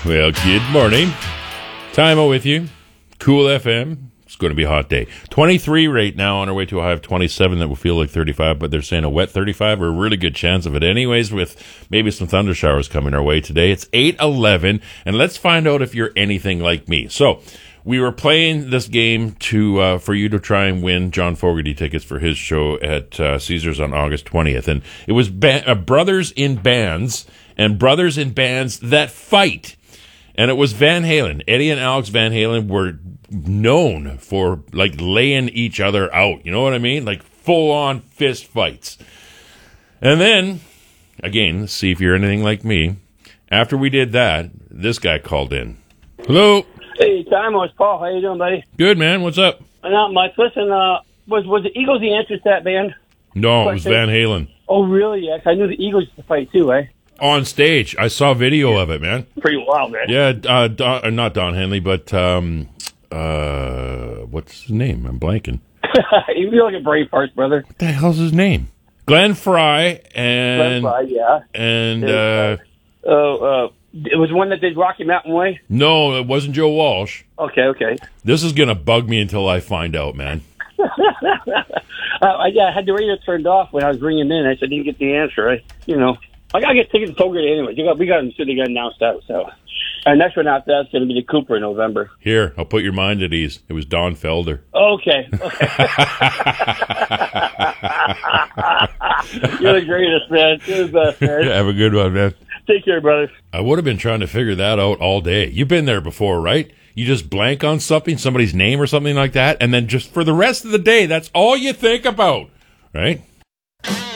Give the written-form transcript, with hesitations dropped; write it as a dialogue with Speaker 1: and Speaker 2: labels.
Speaker 1: Well, good morning. Timo with you. Cool FM. It's going to be a hot day. 23 right now, on our way to a high of 27 that will feel like 35, but they're saying a wet 35 or a really good chance of it anyways, with maybe some thunder showers coming our way today. It's 8:11, and let's find out if you're anything like me. So, we were playing this game to for you to try and win John Fogerty tickets for his show at Caesars on August 20th. And it was brothers in bands and brothers in bands that fight. And it was Van Halen. Eddie and Alex Van Halen were known for, like, laying each other out. You know what I mean? Like, full-on fist fights. And then, again, let's see if you're anything like me. After we did that, this guy called in. Hello?
Speaker 2: Hey, Timo, it's Paul. How you doing, buddy?
Speaker 1: Good, man. What's up?
Speaker 2: Not much. Listen, was the Eagles the answer to that band?
Speaker 1: No, it was Van Halen.
Speaker 2: Oh, really? Yes, I knew the Eagles used to fight too, eh?
Speaker 1: On stage. I saw video of it, man.
Speaker 2: Pretty wild, man.
Speaker 1: Yeah, not Don Henley, but what's his name? I'm blanking.
Speaker 2: You feel like a brave heart, brother.
Speaker 1: What the hell's his name? Glenn Fry and...
Speaker 2: Glenn Fry, yeah.
Speaker 1: And...
Speaker 2: it was one that did Rocky Mountain Way?
Speaker 1: No, it wasn't Joe Walsh.
Speaker 2: Okay.
Speaker 1: This is going to bug me until I find out, man.
Speaker 2: I had the radio turned off when I was ringing in. I said, didn't get the answer. I got to get tickets to Fogerty anyway. We got them, so they got announced out. So, and next one after that's going to be the Cooper in November.
Speaker 1: Here, I'll put your mind at ease. It was Don Felder.
Speaker 2: Okay. You're the greatest, man. You're the best, man.
Speaker 1: Have a good one, man.
Speaker 2: Take care, brother.
Speaker 1: I would have been trying to figure that out all day. You've been there before, right? You just blank on something, somebody's name or something like that, and then just for the rest of the day, that's all you think about, right?